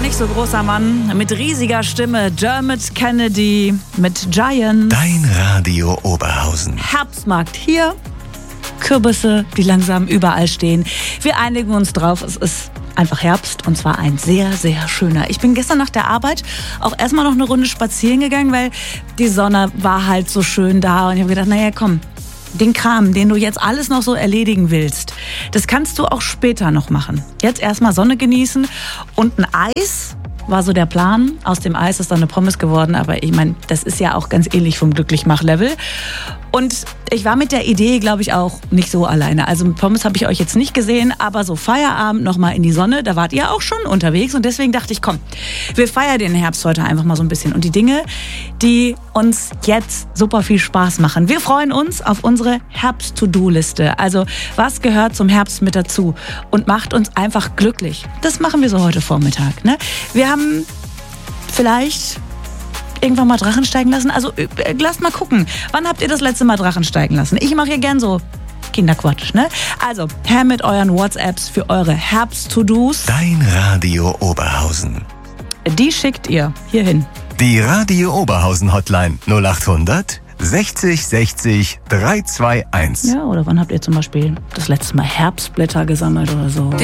nicht so großer Mann mit riesiger Stimme, Dermot Kennedy mit Giant. Dein Radio Oberhausen. Herbstmarkt hier, Kürbisse, die langsam überall stehen. Wir einigen uns drauf, es ist einfach Herbst und zwar ein sehr, sehr schöner. Ich bin gestern nach der Arbeit auch erstmal noch eine Runde spazieren gegangen, weil die Sonne war halt so schön da und ich habe gedacht, naja komm, den Kram, den du jetzt alles noch so erledigen willst, das kannst du auch später noch machen. Jetzt erstmal Sonne genießen und ein Eis war so der Plan. Aus dem Eis ist dann eine Pommes geworden, aber ich meine, das ist ja auch ganz ähnlich vom Glücklichmach-Level. Und ich war mit der Idee, glaube ich, auch nicht so alleine. Also mit Pommes habe ich euch jetzt nicht gesehen, aber so Feierabend nochmal in die Sonne, da wart ihr auch schon unterwegs und deswegen dachte ich, komm, wir feiern den Herbst heute einfach mal so ein bisschen. Und die Dinge, die uns jetzt super viel Spaß machen. Wir freuen uns auf unsere Herbst-To-Do-Liste. Also was gehört zum Herbst mit dazu und macht uns einfach glücklich. Das machen wir so heute Vormittag. Ne? Wir haben vielleicht irgendwann mal Drachen steigen lassen. Also lasst mal gucken. Wann habt ihr das letzte Mal Drachen steigen lassen? Ich mache hier gern so Kinderquatsch, ne? Also, her mit euren WhatsApps für eure Herbst-To-Dos. Dein Radio Oberhausen. Die schickt ihr hierhin. Die Radio Oberhausen Hotline 0800 60 60 321. Ja, oder wann habt ihr zum Beispiel das letzte Mal Herbstblätter gesammelt oder so?